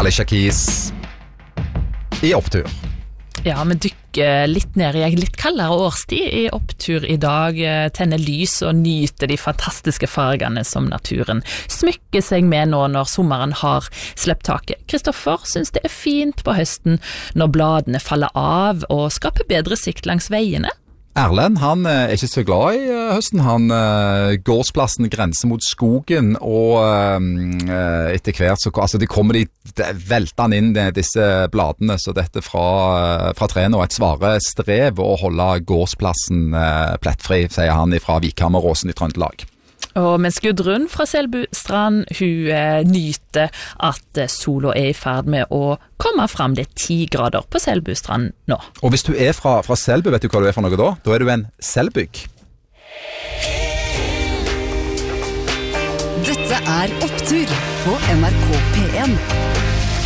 Alicia Keys I opptur. Ja, vi dykker litt ned I en litt kaldere årstid I opptur I dag, tenner lys og nyter de fantastiske fargene som naturen smykker seg med nå når sommeren har slept taket. Kristoffer synes det fint på høsten når bladene faller av og skaper bedre sikt langs veiene. Erlend, han ikke så glad I høsten. Gårdsplassen grenser mot skogen, og etter hvert så altså de kommer veltende inn disse bladene, så dette fra trærne og et svare strev å holde gårdsplassen plettfri, sier han fra Vikhammeråsen I Trøndelag. Og mens Gudrun fra Selbustrand, hun nyter at sola I ferd med å komme frem. Det 10 grader på Selbustrand nå. Og hvis du fra Selbu, vet du hva du for noe da? Da du en selbygg. Dette Opptur på NRK P1.